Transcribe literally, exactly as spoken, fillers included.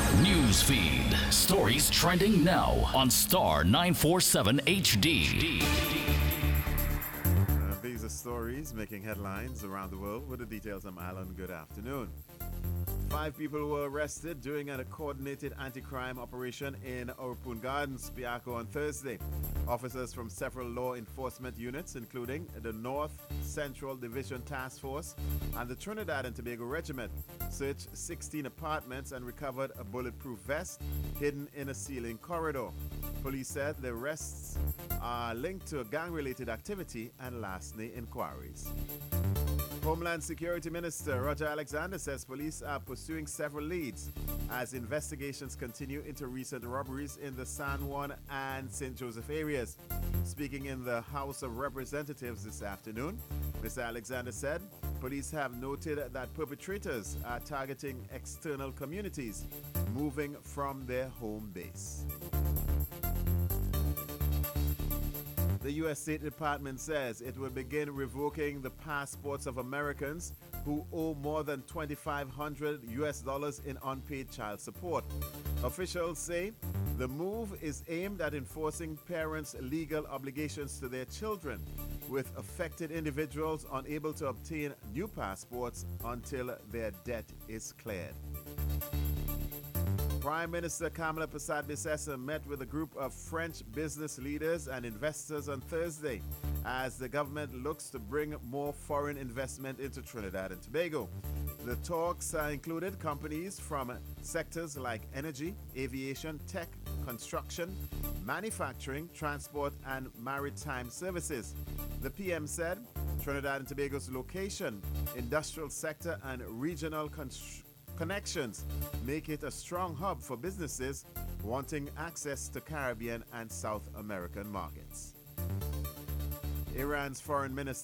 News feed. Stories trending now on Star nine forty-seven H D. Uh, these are stories making headlines around the world. With the details, I'm Alan. Good afternoon. Five people were arrested during a coordinated anti-crime operation in Orpun Gardens, Piarco, on Thursday. Officers from several law enforcement units, including the North Central Division Task Force and the Trinidad and Tobago Regiment, searched sixteen apartments and recovered a bulletproof vest hidden in a ceiling corridor. Police said the arrests are linked to a gang-related activity and last-day inquiries. Homeland Security Minister Roger Alexander says police are pursuing several leads as investigations continue into recent robberies in the San Juan and Saint Joseph areas. Speaking in the House of Representatives this afternoon, Mister Alexander said police have noted that perpetrators are targeting external communities, moving from their home base. The U S State Department says it will begin revoking the passports of Americans who owe more than twenty-five hundred U S dollars in unpaid child support. Officials say the move is aimed at enforcing parents' legal obligations to their children, with affected individuals unable to obtain new passports until their debt is cleared. Prime Minister Kamala Persad-Bissessar met with a group of French business leaders and investors on Thursday as the government looks to bring more foreign investment into Trinidad and Tobago. The talks uh, included companies from sectors like energy, aviation, tech, construction, manufacturing, transport, and maritime services. The P M said Trinidad and Tobago's location, industrial sector, and regional construction connections make it a strong hub for businesses wanting access to Caribbean and South American markets. Iran's foreign minister